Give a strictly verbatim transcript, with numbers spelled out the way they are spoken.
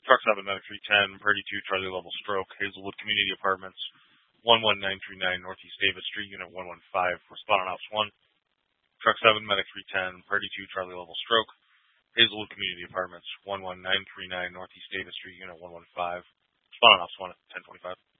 Truck seven, Medic three ten, Purdy two, Charlie level stroke, Hazelwood Community Apartments, one one nine three nine Northeast Davis Street, Unit one one five, respond on Ops one. Truck seven, Medic three ten, Purdy two, Charlie level stroke, Hazelwood Community Apartments, one one nine three nine Northeast Davis Street, Unit one one five, respond on Ops one at ten twenty-five.